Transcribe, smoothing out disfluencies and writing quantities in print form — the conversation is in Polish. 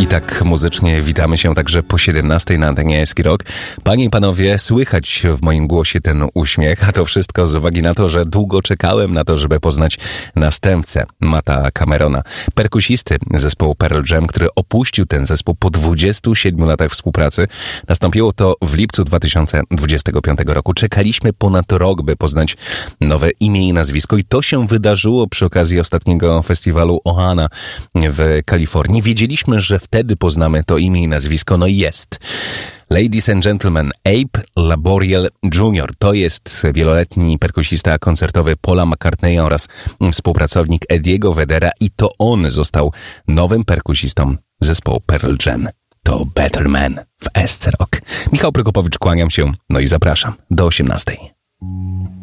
I tak muzycznie witamy się także po 17 na antenie Eski Rock. Panie i panowie, słychać w moim głosie ten uśmiech, a to wszystko z uwagi na to, że długo czekałem na to, żeby poznać następcę Matta Camerona, perkusisty zespołu Pearl Jam, który opuścił ten zespół po 27 latach współpracy. Nastąpiło to w lipcu 2025 roku. Czekaliśmy ponad rok, by poznać nowe imię i nazwisko i to się wydarzyło przy okazji ostatniego festiwalu Ohana w Kalifornii. Wiedzieliśmy, że wtedy poznamy to imię i nazwisko, no i jest. Ladies and gentlemen, Abe Laboriel Jr. To jest wieloletni perkusista koncertowy Paula McCartneya oraz współpracownik Ediego Vedera i to on został nowym perkusistą zespołu Pearl Jam. To Better Man w SC Rock. Michał Prokopowicz, kłaniam się, no i zapraszam do 18.